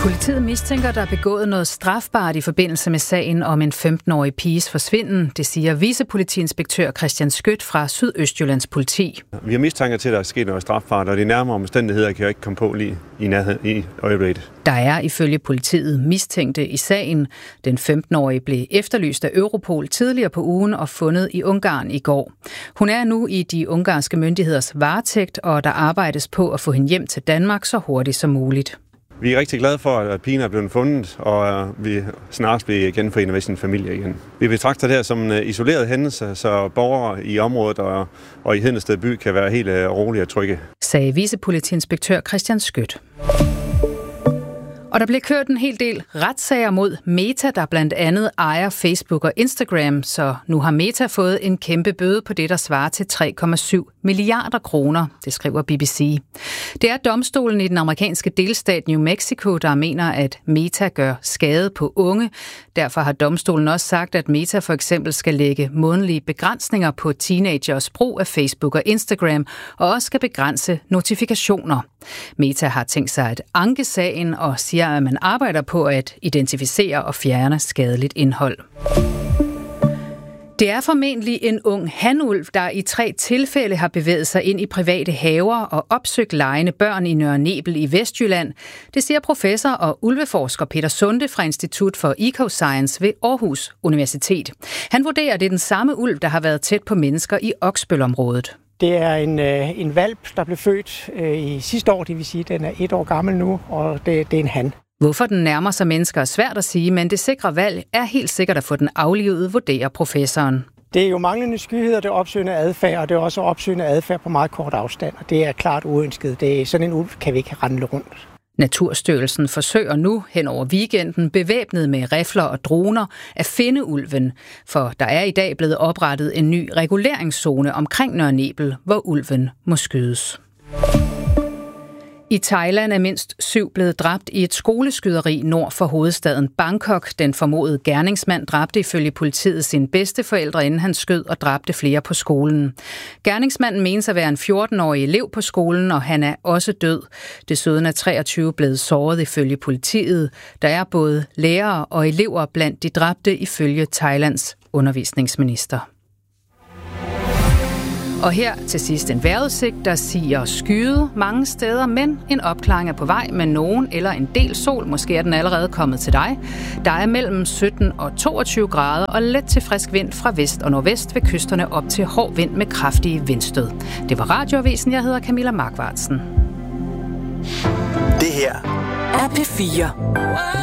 Politiet mistænker, der er begået noget strafbart i forbindelse med sagen om en 15-årig piges forsvinden. Det siger vicepolitiinspektør Christian Skødt fra Sydøstjyllands politi. Vi har mistanker til, at der er sket noget strafbart, og de nærmere omstændigheder kan jeg ikke komme på lige i nærheden i øjeblikket. Der er ifølge politiet mistænkte i sagen. Den 15-årige blev efterlyst af Europol tidligere på ugen og fundet i Ungarn i går. Hun er nu i de ungarske myndigheders varetægt, og der arbejdes på at få hende hjem til Danmark så hurtigt som muligt. Vi er rigtig glade for, at pigen er blevet fundet, og vi snart bliver genforenet med sin familie igen. Vi betragter det her som en isoleret hændelse, så borgere i området og i Hedensted by kan være helt rolige og trygge, sagde vicepolitiinspektør Christian Skødt. Og der blev kørt en hel del retssager mod Meta, der blandt andet ejer Facebook og Instagram, så nu har Meta fået en kæmpe bøde på det, der svarer til 3,7 milliarder kroner, det skriver BBC. Det er domstolen i den amerikanske delstat New Mexico, der mener, at Meta gør skade på unge. Derfor har domstolen også sagt, at Meta for eksempel skal lægge månedlige begrænsninger på teenagers brug af Facebook og Instagram, og også skal begrænse notifikationer. Meta har tænkt sig at anke sagen og siger, at man arbejder på at identificere og fjerne skadeligt indhold. Det er formentlig en ung hanulv, der i 3 tilfælde har bevæget sig ind i private haver og opsøgt legende børn i Nørre Nebel i Vestjylland. Det siger professor og ulveforsker Peter Sunde fra Institut for Ecoscience ved Aarhus Universitet. Han vurderer, at det er den samme ulv, der har været tæt på mennesker i Oksbølområdet. Det er en hvalp, der blev født i sidste år, det vil sige, at den er 1 år gammel nu, og det er en han. Hvorfor den nærmer sig mennesker er svært at sige, men det sikre valg er helt sikkert at få den aflivet, vurderer professoren. Det er jo manglende skyhed, og det er opsøgende adfærd, og det er også opsøgende adfærd på meget kort afstand, og det er klart uønsket. Det er sådan en ulv kan vi ikke rende rundt. Naturstyrelsen forsøger nu hen over weekenden, bevæbnet med rifler og droner, at finde ulven, for der er i dag blevet oprettet en ny reguleringszone omkring Nørre Nebel, hvor ulven må skydes. I Thailand er mindst 7 blevet dræbt i et skoleskyderi nord for hovedstaden Bangkok. Den formodede gerningsmand dræbte ifølge politiet sine bedsteforældre, inden han skød og dræbte flere på skolen. Gerningsmanden menes at være en 14-årig elev på skolen, og han er også død. Desuden er 23 blevet såret ifølge politiet. Der er både lærere og elever blandt de dræbte ifølge Thailands undervisningsminister. Og her til sidst en vejrudsigt, der siger skyde mange steder, men en opklaring er på vej med nogen eller en del sol. Måske er den allerede kommet til dig. Der er mellem 17 og 22 grader og let til frisk vind fra vest og nordvest ved kysterne op til hård vind med kraftige vindstød. Det var Radioavisen. Jeg hedder Camilla Markvartsen. Det her er P4.